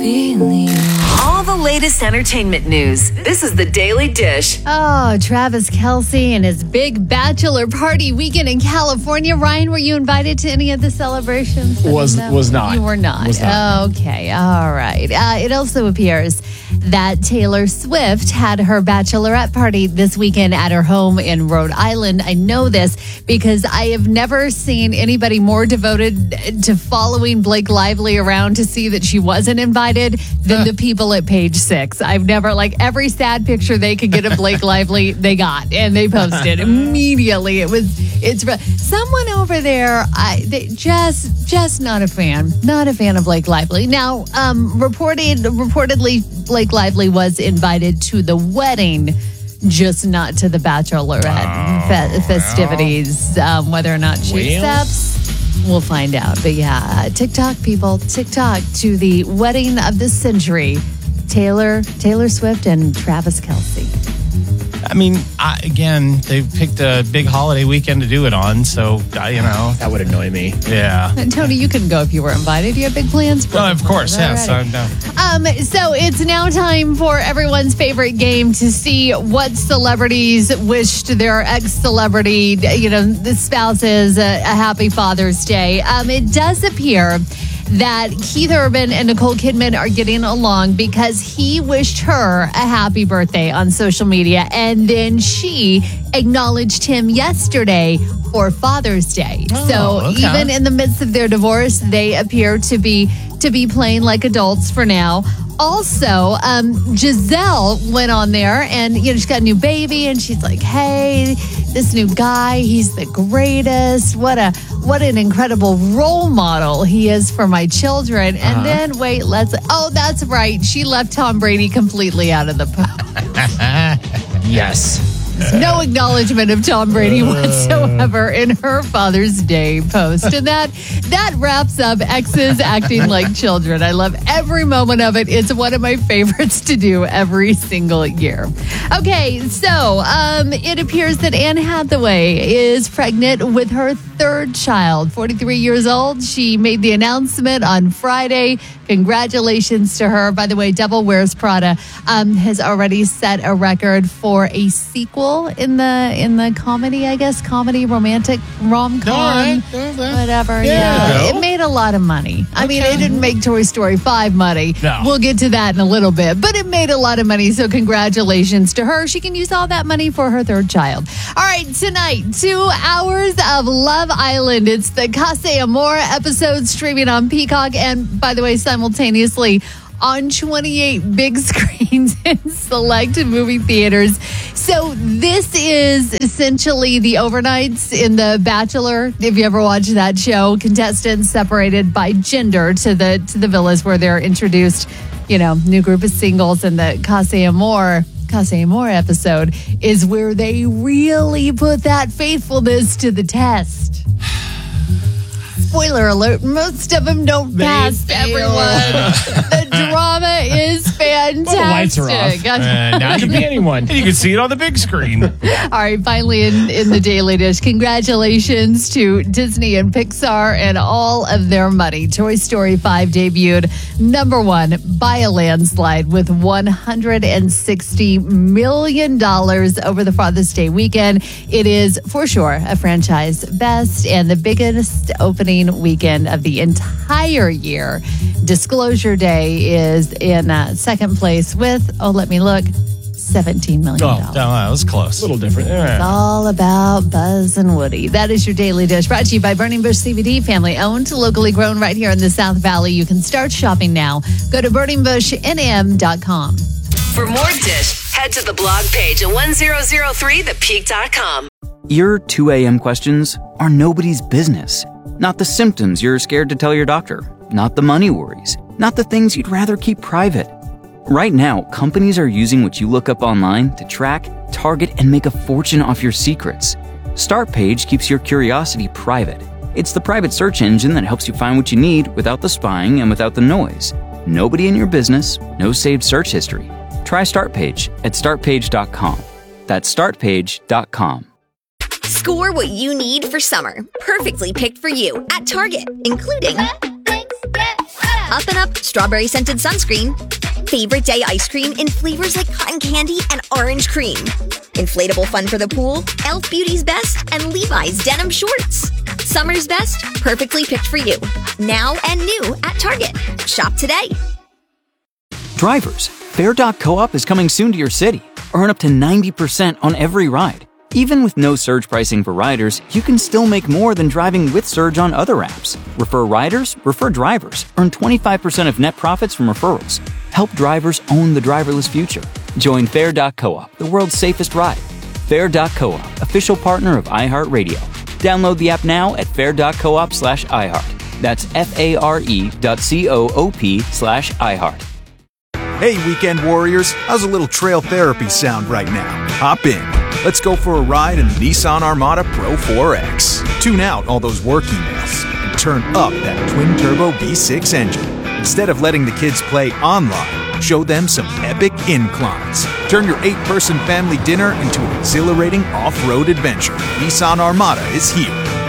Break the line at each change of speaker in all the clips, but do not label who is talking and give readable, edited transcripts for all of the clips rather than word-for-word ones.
feeling. All the latest entertainment news. This is the Daily Dish.
Oh, Travis Kelce and his big bachelor party weekend in California. Ryan, were you invited to any of the celebrations?
Was not.
You were not.
Was not.
Okay, all right. It also appears that Taylor Swift had her bachelorette party this weekend at her home in Rhode Island. I know this because I have never seen anybody more devoted to following Blake Lively around to see that she wasn't invited than the people at Page Six. I've never, every sad picture they could get of Blake Lively, they got, and they posted immediately. It's someone over there, just not a fan of Blake Lively. Now, reportedly, Blake Lively was invited to the wedding, just not to the bachelorette festivities. Whether or not she accepts, we'll find out. But yeah, TikTok to the wedding of the century, Taylor Swift and Travis Kelce.
I mean, they picked a big holiday weekend to do it on, so,
That would annoy me.
Yeah.
And Tony, you couldn't go if you were invited. You have big plans?
Well, of course, yes. I'm down.
So it's now time for everyone's favorite game to see what celebrities wished their ex-celebrity, the spouses, a happy Father's Day. It does appear that Keith Urban and Nicole Kidman are getting along because he wished her a happy birthday on social media, and then she acknowledged him yesterday for Father's Day. Even in the midst of their divorce, they appear to be playing like adults for now. Also, Giselle went on there and, she's got a new baby and she's like, hey, this new guy, he's the greatest. What an incredible role model he is for my children. And then, that's right. She left Tom Brady completely out of the post.
Yes.
No acknowledgement of Tom Brady whatsoever in her Father's Day post. And that wraps up exes acting like children. I love every moment of it. It's one of my favorites to do every single year. Okay, so it appears that Anne Hathaway is pregnant with her third child, 43 years old. She made the announcement on Friday. Congratulations to her. By the way, Devil Wears Prada has already set a record for a sequel in the comedy, romantic rom-com, whatever. Yeah, it made a lot of money. I mean, it didn't make Toy Story 5 money.
No.
We'll get to that in a little bit, but it made a lot of money. So congratulations to her. She can use all that money for her third child. All right, tonight, 2 hours of Love Island. It's the Casa Amor episode streaming on Peacock, and by the way, simultaneously on 28 big screens in select movie theaters. So this is essentially the overnights in The Bachelor. If you ever watched that show, contestants separated by gender to the villas where they're introduced, new group of singles, and the Casa Amor episode is where they really put that faithfulness to the test. Spoiler alert, most of them don't pass, everyone. The drama is fantastic.
Well, the lights are off. Now it could be anyone.
And you can see it on the big screen.
All right, finally in the Daily Dish, congratulations to Disney and Pixar and all of their money. Toy Story 5 debuted #1 by a landslide with $160 million over the Father's Day weekend. It is, for sure, a franchise best and the biggest opening weekend of the entire year. Disclosure Day is in second place with, let me look, $17 million.
That was close.
A little different.
It's all about Buzz and Woody. That is your Daily Dish, brought to you by Burning Bush CBD, family owned, locally grown right here in the South Valley. You can start shopping now. Go to burningbushnm.com.
For more Dish, head to the blog page at 1003thepeak.com.
Your 2 a.m. questions are nobody's business. Not the symptoms you're scared to tell your doctor. Not the money worries. Not the things you'd rather keep private. Right now, companies are using what you look up online to track, target, and make a fortune off your secrets. Startpage keeps your curiosity private. It's the private search engine that helps you find what you need without the spying and without the noise. Nobody in your business, no saved search history. Try Startpage at startpage.com. That's startpage.com.
Score what you need for summer. Perfectly picked for you at Target, including Up and Up strawberry scented sunscreen. Favorite day ice cream in flavors like cotton candy and orange cream. Inflatable fun for the pool, Elf Beauty's Best, and Levi's denim shorts. Summer's best, perfectly picked for you. Now and new at Target. Shop today.
Drivers, Fair.coop is coming soon to your city. Earn up to 90% on every ride. Even with no surge pricing for riders, you can still make more than driving with Surge on other apps. Refer riders, refer drivers. Earn 25% of net profits from referrals. Help drivers own the driverless future. Join Fair.coop, the world's safest ride. Fair.coop, official partner of iHeartRadio. Download the app now at fair.coop/iHeart. That's FARE.coop/iHeart.
Hey, weekend warriors, how's a little trail therapy sound right now? Hop in. Let's go for a ride in the Nissan Armada Pro 4X. Tune out all those work emails and turn up that twin-turbo V6 engine. Instead of letting the kids play online, show them some epic inclines. Turn your 8-person family dinner into an exhilarating off-road adventure. Nissan Armada is here.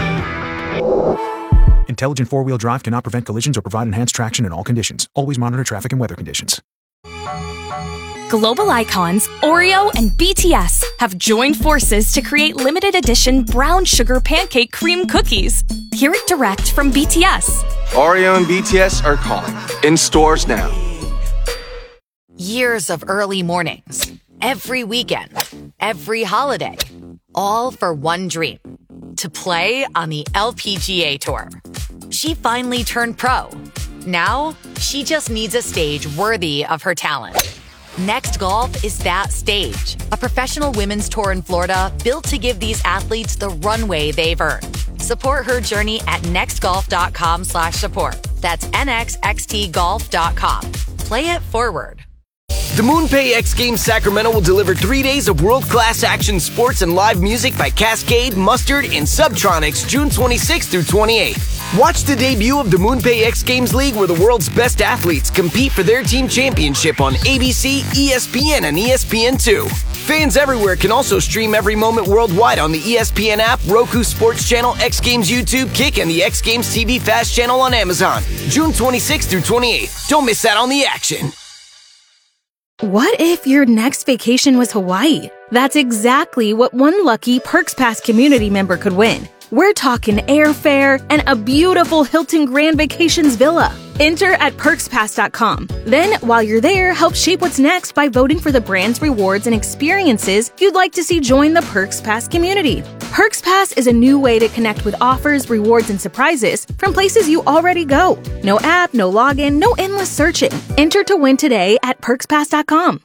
Intelligent four-wheel drive cannot prevent collisions or provide enhanced traction in all conditions. Always monitor traffic and weather conditions.
Global icons Oreo and BTS have joined forces to create limited edition brown sugar pancake cream cookies. Hear it direct from BTS.
Oreo and BTS are calling. In stores now.
Years of early mornings, every weekend, every holiday, all for one dream: to play on the LPGA Tour. She finally turned pro. Now, she just needs a stage worthy of her talent. Next Golf is that stage. A professional women's tour in Florida built to give these athletes the runway they've earned. Support her journey at nextgolf.com/support. That's nxxtgolf.com. Play it forward.
The MoonPay X Games Sacramento will deliver 3 days of world-class action sports and live music by Cascade, Mustard, and Subtronics June 26th through 28th. Watch the debut of the MoonPay X Games League, where the world's best athletes compete for their team championship on ABC, ESPN, and ESPN2. Fans everywhere can also stream every moment worldwide on the ESPN app, Roku Sports Channel, X Games YouTube, Kick, and the X Games TV Fast channel on Amazon. June 26th through 28th. Don't miss out on the action.
What if your next vacation was Hawaii? That's exactly what one lucky Perks Pass community member could win. We're talking airfare and a beautiful Hilton Grand Vacations villa. Enter at perkspass.com. Then, while you're there, help shape what's next by voting for the brands, rewards, and experiences you'd like to see join the Perks Pass community. Perks Pass is a new way to connect with offers, rewards, and surprises from places you already go. No app, no login, no endless searching. Enter to win today at perkspass.com.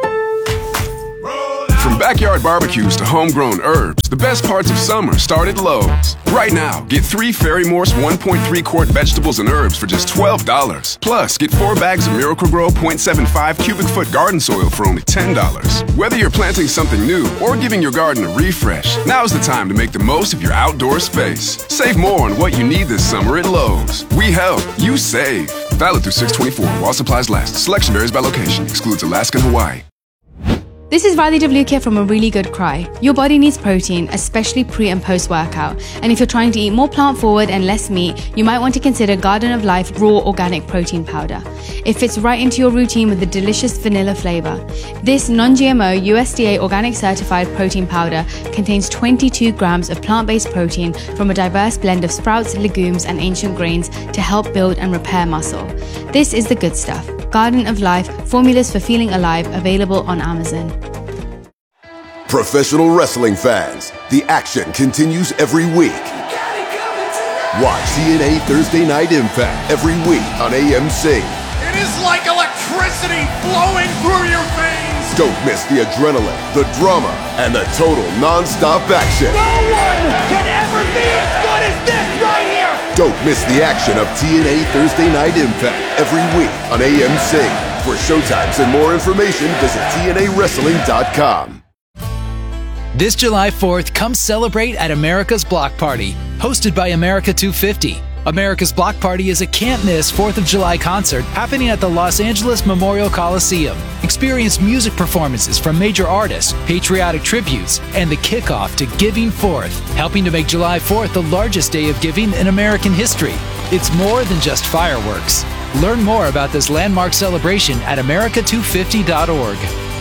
From backyard barbecues to homegrown herbs, the best parts of summer start at Lowe's. Right now, get 3 Ferry-Morse 1.3 quart vegetables and herbs for just $12. Plus, get 4 bags of Miracle-Gro 0.75 cubic foot garden soil for only $10. Whether you're planting something new or giving your garden a refresh, now's the time to make the most of your outdoor space. Save more on what you need this summer at Lowe's. We help, you save. Valid through 6/24 while supplies last. Selection varies by location. Excludes Alaska and Hawaii.
This is Riley WK from A Really Good Cry. Your body needs protein, especially pre and post workout. And if you're trying to eat more plant forward and less meat, you might want to consider Garden of Life Raw Organic Protein Powder. It fits right into your routine with a delicious vanilla flavor. This non-GMO USDA organic certified protein powder contains 22 grams of plant-based protein from a diverse blend of sprouts, legumes, and ancient grains to help build and repair muscle. This is the good stuff. Garden of Life, formulas for feeling alive, available on Amazon.
Professional wrestling fans, the action continues every week. Watch TNA Thursday Night Impact every week on AMC.
It is like electricity flowing through your veins.
Don't miss the adrenaline, the drama, and the total non-stop action.
No one can ever be as good as this right here.
Don't miss the action of TNA Thursday Night Impact every week on AMC. For showtimes and more information, visit TNAWrestling.com.
This July 4th, come celebrate at America's Block Party, hosted by America 250. America's Block Party is a can't-miss 4th of July concert happening at the Los Angeles Memorial Coliseum. Experience music performances from major artists, patriotic tributes, and the kickoff to Giving Forth, helping to make July 4th the largest day of giving in American history. It's more than just fireworks. Learn more about this landmark celebration at America250.org.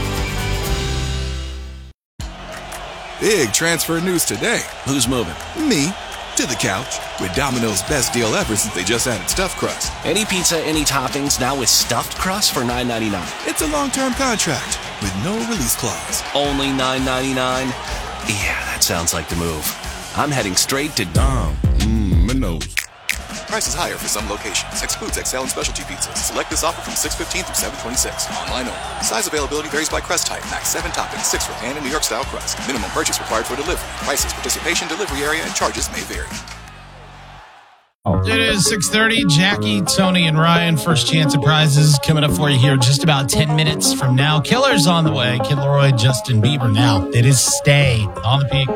Big transfer news today.
Who's moving?
Me. To the couch. With Domino's best deal ever since they just added stuffed crust.
Any pizza, any toppings, now with stuffed crust for $9.99.
It's a long-term contract with no release clause.
Only $9.99? Yeah, that sounds like the move. I'm heading straight to Dom.
Minos. Prices higher for some locations. Excludes XL and specialty pizzas. Select this offer from 6/15 through 7/26. Online only. Size availability varies by crust type. Max 7 toppings, 6 for pan and New York style crust. Minimum purchase required for delivery. Prices, participation, delivery area, and charges may vary.
It is 6:30. Jackie, Tony, and Ryan. First chance at prizes coming up for you here just about 10 minutes from now. Killer's on the way. Kid Laroi, Justin Bieber now. It is Stay on the Peak.